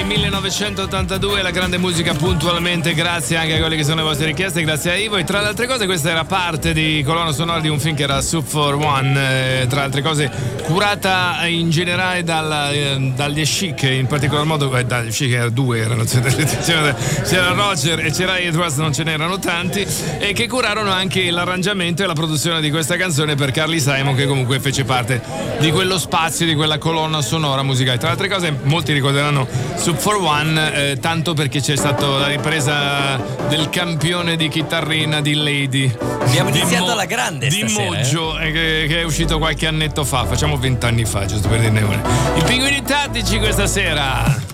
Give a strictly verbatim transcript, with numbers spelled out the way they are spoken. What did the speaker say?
millenovecentottantadue, la grande musica puntualmente, grazie anche a quelle che sono le vostre richieste, grazie a Ivo. E tra le altre cose questa era parte di colonna sonora di un film che era Soup for One, eh, tra le altre cose curata in generale dal, eh, dagli Chic, in particolar modo eh, dagli Chic erano due, erano, c'era Roger e c'era Edwards, non ce n'erano tanti, e che curarono anche l'arrangiamento e la produzione di questa canzone per Carly Simon, che comunque fece parte di quello spazio, di quella colonna sonora musicale. Tra le altre cose molti ricorderanno Soup for One, eh, tanto perché c'è stata la ripresa del campione di chitarrina di Lady. Abbiamo iniziato Mo- alla grande di stasera, Moggio, eh? eh, che, che è uscito qualche annetto fa, facciamo vent'anni fa, giusto per dirne una. I Pinguini Tattici questa sera.